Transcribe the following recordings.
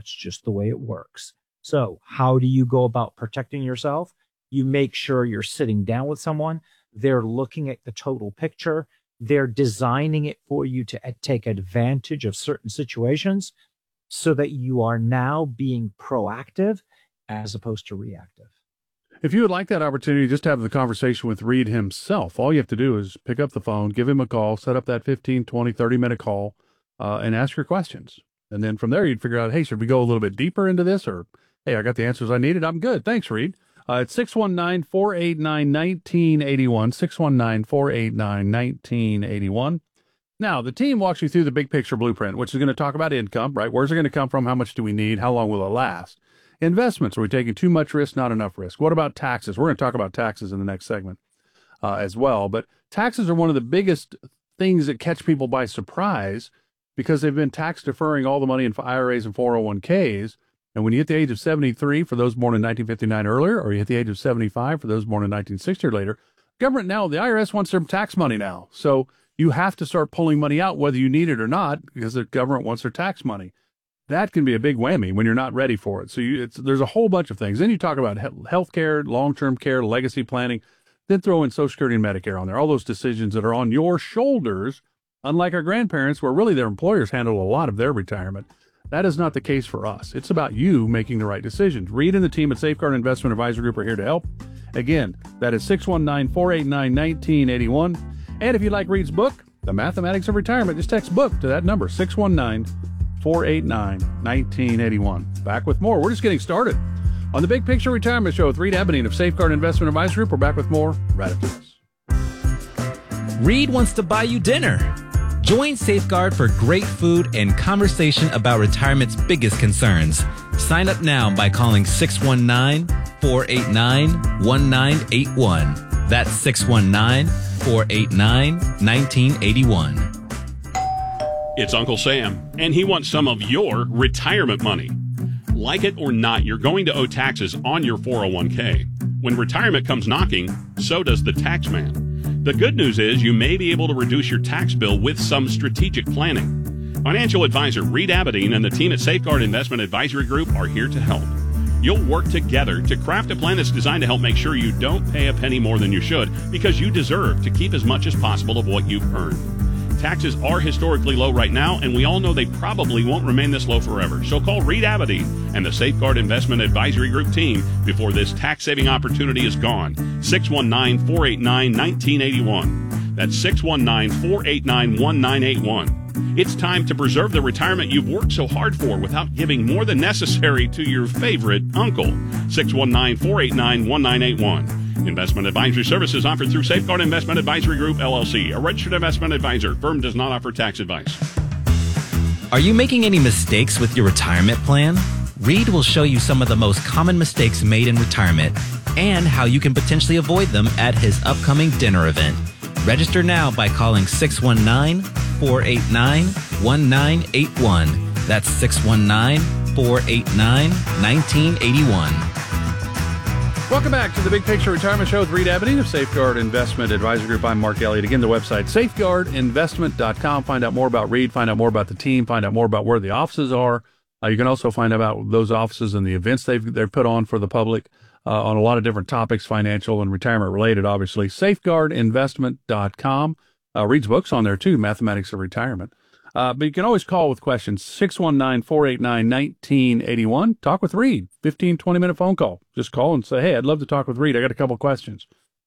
That's just the way it works. So how do you go about protecting yourself? You make sure you're sitting down with someone. They're looking at the total picture. They're designing it for you to take advantage of certain situations so that you are now being proactive as opposed to reactive. If you would like that opportunity just to have the conversation with Reed himself, all you have to do is pick up the phone, give him a call, set up that 15, 20, 30-minute call, and ask your questions. And then from there, you'd figure out, hey, should we go a little bit deeper into this? Or, hey, I got the answers I needed. I'm good. Thanks, Reed. It's 619-489-1981, 619-489-1981. Now, the team walks you through the big picture blueprint, which is going to talk about income, right? Where's it going to come from? How much do we need? How long will it last? Investments. Are we taking too much risk, not enough risk? What about taxes? We're going to talk about taxes in the next segment as well. But taxes are one of the biggest things that catch people by surprise because they've been tax deferring all the money in IRAs and 401ks. And when you hit the age of 73 for those born in 1959 or earlier, or you hit the age of 75 for those born in 1960 or later, government now, the IRS wants their tax money now. So you have to start pulling money out whether you need it or not because the government wants their tax money. That can be a big whammy when you're not ready for it. So there's a whole bunch of things. Then you talk about health care, long-term care, legacy planning, then throw in Social Security and Medicare on there, all those decisions that are on your shoulders, unlike our grandparents where really their employers handle a lot of their retirement. That is not the case for us. It's about you making the right decisions. Reed and the team at Safeguard Investment Advisory Group are here to help. Again, that is 619-489-1981. And if you like Reed's book, The Mathematics of Retirement, just text book to that number, 619-489-1981. Back with more. We're just getting started on the Big Picture Retirement Show with Reed Ebony of Safeguard Investment Advisory Group. We're back with more right after this. Reed wants to buy you dinner. Join Safeguard for great food and conversation about retirement's biggest concerns. Sign up now by calling 619-489-1981. That's 619-489-1981. It's Uncle Sam, and he wants some of your retirement money. Like it or not, you're going to owe taxes on your 401k. When retirement comes knocking, so does the tax man. The good news is you may be able to reduce your tax bill with some strategic planning. Financial advisor Reed Aberdeen and the team at Safeguard Investment Advisory Group are here to help. You'll work together to craft a plan that's designed to help make sure you don't pay a penny more than you should because you deserve to keep as much as possible of what you've earned. Taxes are historically low right now, and we all know they probably won't remain this low forever. So call Reed Aberdeen and the Safeguard Investment Advisory Group team before this tax-saving opportunity is gone. 619-489-1981. That's 619-489-1981. It's time to preserve the retirement you've worked so hard for without giving more than necessary to your favorite uncle. 619-489-1981. Investment advisory services offered through Safeguard Investment Advisory Group, LLC, a registered investment advisor. Firm does not offer tax advice. Are you making any mistakes with your retirement plan? Reed will show you some of the most common mistakes made in retirement and how you can potentially avoid them at his upcoming dinner event. Register now by calling 619-489-1981. That's 619-489-1981. Welcome back to the Big Picture Retirement Show with Reed Ebony of Safeguard Investment Advisory Group. I'm Mark Elliott. Again, the website, safeguardinvestment.com. Find out more about Reed, find out more about the team, find out more about where the offices are. You can also find out about those offices and the events they've put on for the public on a lot of different topics, financial and retirement related, obviously. Safeguardinvestment.com. Reed's book's on there, too, Mathematics of Retirement. But you can always call with questions, 619-489-1981. Talk with Reed, 15, 20-minute phone call. Just call and say, hey, I'd love to talk with Reed. I got a couple questions.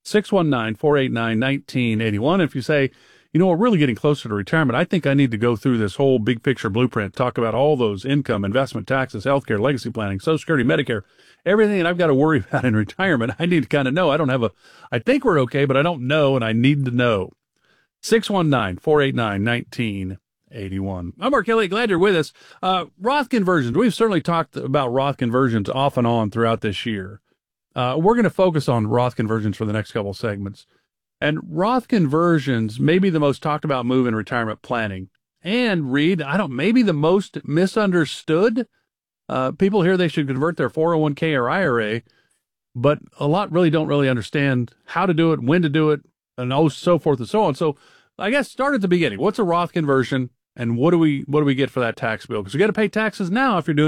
619-489-1981. If you say, you know, we're really getting closer to retirement, I think I need to go through this whole big picture blueprint, talk about all those income, investment, taxes, healthcare, legacy planning, Social Security, Medicare, everything that I've got to worry about in retirement. I need to kind of know. I think we're okay, but I don't know, and I need to know. 619-489-1981. I'm Mark Elliott. Glad you're with us. Roth conversions. We've certainly talked about Roth conversions off and on throughout this year. We're going to focus on Roth conversions for the next couple of segments. And Roth conversions may be the most talked about move in retirement planning. And Reed, maybe the most misunderstood. People hear they should convert their 401k or IRA, but a lot really don't really understand how to do it, when to do it, and so forth and so on. So I guess start at the beginning. What's a Roth conversion? And what do we get for that tax bill? Because we got to pay taxes now if you're doing